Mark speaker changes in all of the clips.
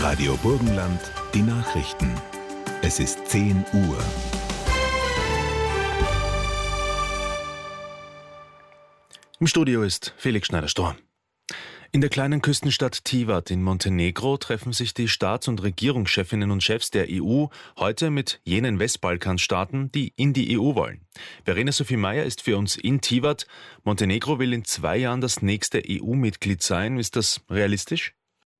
Speaker 1: Radio Burgenland, die Nachrichten. Es ist 10 Uhr.
Speaker 2: Im Studio ist Felix Schneider-Storm. In der kleinen Küstenstadt Tivat in Montenegro treffen sich die Staats- und Regierungschefinnen und Chefs der EU heute mit jenen Westbalkanstaaten, die in die EU wollen. Verena Sophie Meyer ist für uns in Tivat. Montenegro will in 2 Jahren das nächste EU-Mitglied sein. Ist das realistisch?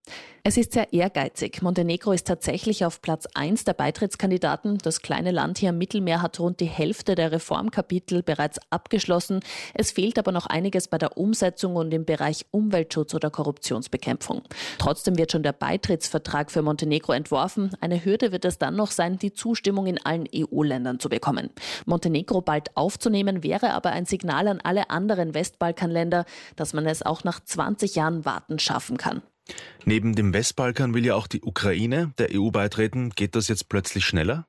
Speaker 3: Es ist sehr ehrgeizig. Montenegro ist tatsächlich auf Platz 1 der Beitrittskandidaten. Das kleine Land hier am Mittelmeer hat rund die Hälfte der Reformkapitel bereits abgeschlossen. Es fehlt aber noch einiges bei der Umsetzung und im Bereich Umweltschutz oder Korruptionsbekämpfung. Trotzdem wird schon der Beitrittsvertrag für Montenegro entworfen. Eine Hürde wird es dann noch sein, die Zustimmung in allen EU-Ländern zu bekommen. Montenegro bald aufzunehmen, wäre aber ein Signal an alle anderen Westbalkanländer, dass man es auch nach 20 Jahren Warten schaffen kann.
Speaker 2: Neben dem Westbalkan will ja auch die Ukraine der EU beitreten. Geht das jetzt plötzlich schneller?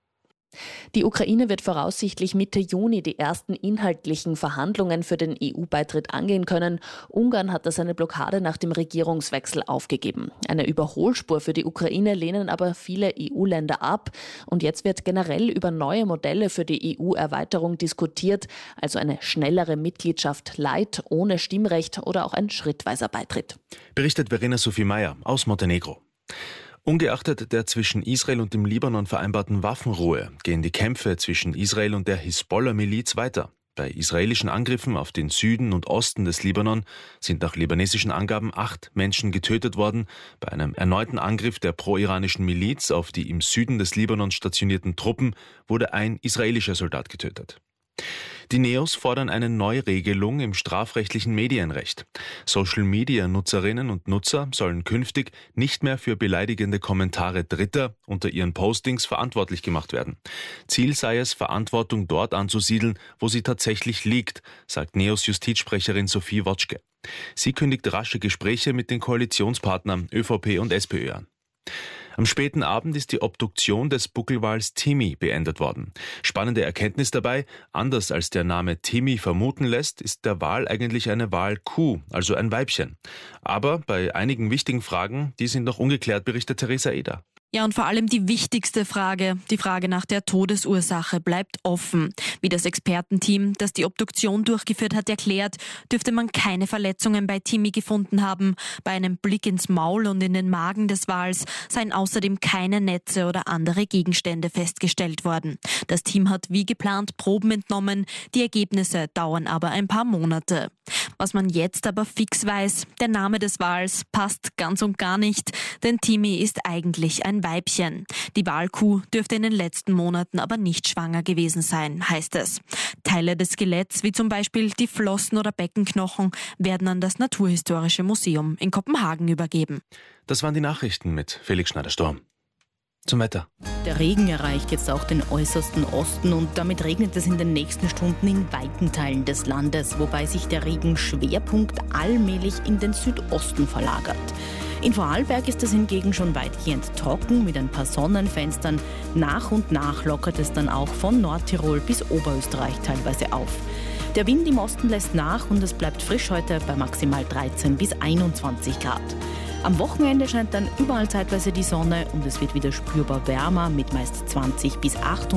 Speaker 3: Die Ukraine wird voraussichtlich Mitte Juni die ersten inhaltlichen Verhandlungen für den EU-Beitritt angehen können. Ungarn hat seine Blockade nach dem Regierungswechsel aufgegeben. Eine Überholspur für die Ukraine lehnen aber viele EU-Länder ab. Und jetzt wird generell über neue Modelle für die EU-Erweiterung diskutiert, also eine schnellere Mitgliedschaft light, ohne Stimmrecht oder auch ein schrittweiser Beitritt.
Speaker 2: Berichtet Verena Sophie Meyer aus Montenegro. Ungeachtet der zwischen Israel und dem Libanon vereinbarten Waffenruhe gehen die Kämpfe zwischen Israel und der Hisbollah-Miliz weiter. Bei israelischen Angriffen auf den Süden und Osten des Libanon sind nach libanesischen Angaben 8 Menschen getötet worden. Bei einem erneuten Angriff der pro-iranischen Miliz auf die im Süden des Libanon stationierten Truppen wurde ein israelischer Soldat getötet. Die Neos fordern eine Neuregelung im strafrechtlichen Medienrecht. Social-Media-Nutzerinnen und Nutzer sollen künftig nicht mehr für beleidigende Kommentare Dritter unter ihren Postings verantwortlich gemacht werden. Ziel sei es, Verantwortung dort anzusiedeln, wo sie tatsächlich liegt, sagt Neos Justizsprecherin Sophie Wotschke. Sie kündigt rasche Gespräche mit den Koalitionspartnern ÖVP und SPÖ an. Am späten Abend ist die Obduktion des Buckelwals Timmy beendet worden. Spannende Erkenntnis dabei: Anders als der Name Timmy vermuten lässt, ist der Wal eigentlich eine Walkuh, also ein Weibchen. Aber bei einigen wichtigen Fragen, die sind noch ungeklärt, berichtet Theresa Eder.
Speaker 4: Ja, und vor allem die wichtigste Frage, die Frage nach der Todesursache, bleibt offen. Wie das Expertenteam, das die Obduktion durchgeführt hat, erklärt, dürfte man keine Verletzungen bei Timmy gefunden haben. Bei einem Blick ins Maul und in den Magen des Wals seien außerdem keine Netze oder andere Gegenstände festgestellt worden. Das Team hat wie geplant Proben entnommen, die Ergebnisse dauern aber ein paar Monate. Was man jetzt aber fix weiß, der Name des Wals passt ganz und gar nicht, denn Timmy ist eigentlich ein Weibchen. Die Walkuh dürfte in den letzten Monaten aber nicht schwanger gewesen sein, heißt es. Teile des Skeletts, wie zum Beispiel die Flossen oder Beckenknochen, werden an das Naturhistorische Museum in Kopenhagen übergeben.
Speaker 2: Das waren die Nachrichten mit Felix Schneider-Storm. Zum Wetter.
Speaker 5: Der Regen erreicht jetzt auch den äußersten Osten und damit regnet es in den nächsten Stunden in weiten Teilen des Landes, wobei sich der Regenschwerpunkt allmählich in den Südosten verlagert. In Vorarlberg ist es hingegen schon weitgehend trocken mit ein paar Sonnenfenstern. Nach und nach lockert es dann auch von Nordtirol bis Oberösterreich teilweise auf. Der Wind im Osten lässt nach und es bleibt frisch heute bei maximal 13 bis 21 Grad. Am Wochenende scheint dann überall zeitweise die Sonne und es wird wieder spürbar wärmer mit meist 20 bis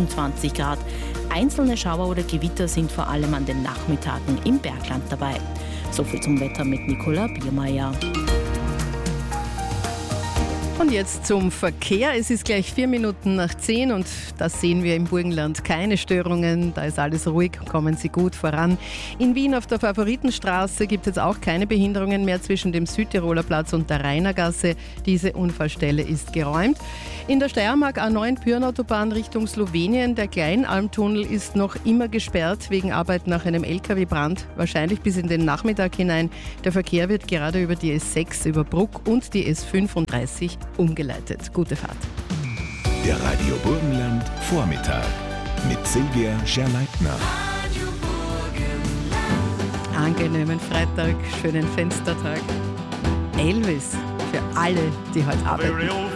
Speaker 5: 28 Grad. Einzelne Schauer oder Gewitter sind vor allem an den Nachmittagen im Bergland dabei. Soviel zum Wetter mit Nicola Biermeier.
Speaker 6: Und jetzt zum Verkehr. Es ist gleich 4 Minuten nach 10 und das sehen wir im Burgenland. Keine Störungen, da ist alles ruhig, kommen Sie gut voran. In Wien auf der Favoritenstraße gibt es auch keine Behinderungen mehr zwischen dem Südtiroler Platz und der Rainergasse. Diese Unfallstelle ist geräumt. In der Steiermark A9 Pyhrn-Autobahn Richtung Slowenien. Der Kleinalmtunnel ist noch immer gesperrt wegen Arbeit nach einem LKW-Brand, wahrscheinlich bis in den Nachmittag hinein. Der Verkehr wird gerade über die S6 über Bruck und die S35 umgeleitet. Gute Fahrt.
Speaker 1: Der Radio Burgenland Vormittag mit Silvia Scherleitner.
Speaker 6: Angenehmen Freitag, schönen Fenstertag. Elvis für alle, die heute arbeiten.